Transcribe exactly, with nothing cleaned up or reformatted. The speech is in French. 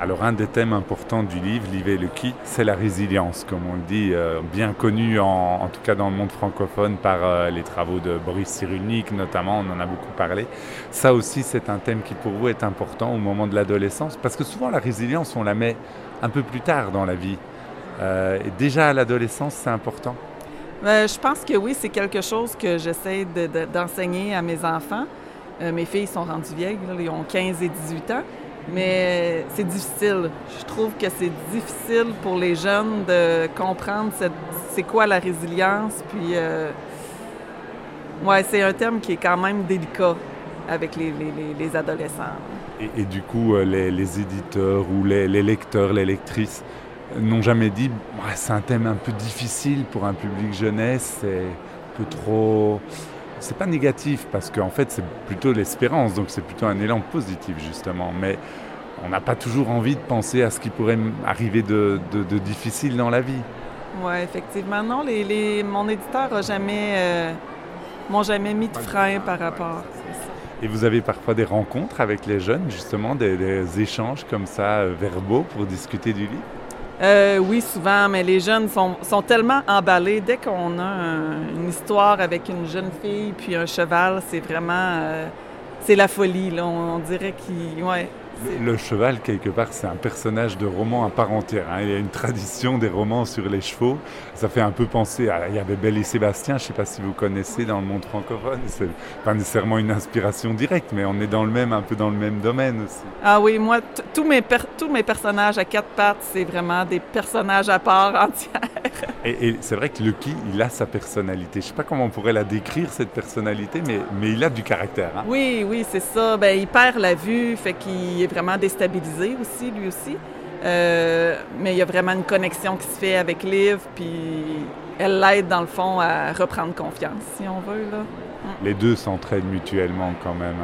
Alors un des thèmes importants du livre, Liv et Lucky, c'est la résilience, comme on le dit, euh, bien connu en, en tout cas dans le monde francophone par euh, les travaux de Boris Cyrulnik notamment, on en a beaucoup parlé. Ça aussi c'est un thème qui pour vous est important au moment de l'adolescence, parce que souvent la résilience on la met un peu plus tard dans la vie. Euh, et déjà à l'adolescence c'est important. Euh, je pense que oui, c'est quelque chose que j'essaie de, de, d'enseigner à mes enfants. Euh, mes filles sont rendues vieilles, là, ils ont quinze et dix-huit ans. Mais c'est difficile. Je trouve que c'est difficile pour les jeunes de comprendre cette, c'est quoi la résilience. Puis, euh, ouais, c'est un thème qui est quand même délicat avec les, les, les adolescents. Et, et du coup, les, les éditeurs ou les, les lecteurs, les lectrices n'ont jamais dit ouais, c'est un thème un peu difficile pour un public jeunesse, c'est un peu trop... C'est pas négatif parce qu'en fait c'est plutôt l'espérance, donc c'est plutôt un élan positif justement. Mais on n'a pas toujours envie de penser à ce qui pourrait arriver de, de, de difficile dans la vie. Oui, effectivement. Non, les, les, mon éditeur n'a jamais, euh, m'ont jamais mis de frein par rapport à ça. Et vous avez parfois des rencontres avec les jeunes, justement, des, des échanges comme ça, euh, verbaux, pour discuter du livre? Euh, oui, souvent, mais les jeunes sont, sont tellement emballés. Dès qu'on a un, une histoire avec une jeune fille puis un cheval, c'est vraiment... Euh, c'est la folie, là. On, on dirait qu'il... Ouais, le, le cheval, quelque part, c'est un personnage de roman à part entière. Hein. Il y a une tradition des romans sur les chevaux. Ça fait un peu penser à... Il y avait Belle et Sébastien, je ne sais pas si vous connaissez dans le monde francophone. C'est pas nécessairement une inspiration directe, mais on est dans le même, un peu dans le même domaine aussi. Ah oui, moi, t- tous mes, per- tous mes personnages à quatre pattes, c'est vraiment des personnages à part entière. Et, et c'est vrai que Lucky, il a sa personnalité. Je ne sais pas comment on pourrait la décrire, cette personnalité, mais, mais il a du caractère. Hein? Oui, oui, c'est ça. Ben, il perd la vue, fait qu'il est vraiment déstabilisé aussi, lui aussi. Euh, mais il y a vraiment une connexion qui se fait avec Liv, puis elle l'aide, dans le fond, à reprendre confiance, si on veut, là. Les deux s'entraident mutuellement quand même.